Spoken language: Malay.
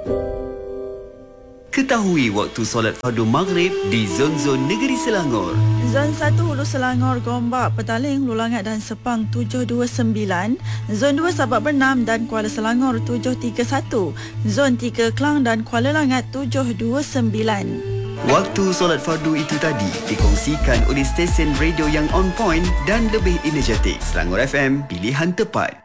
Ketahui waktu solat fardu maghrib di zon-zon negeri Selangor. Zon 1 Hulu Selangor, Gombak, Petaling, Hulu Langat dan Sepang 729. Zon 2 Sabak Bernam dan Kuala Selangor 731. Zon 3 Klang dan Kuala Langat 729. Waktu solat fardu itu tadi dikongsikan oleh stesen radio yang on point dan lebih energetik. Selangor FM, pilihan tepat.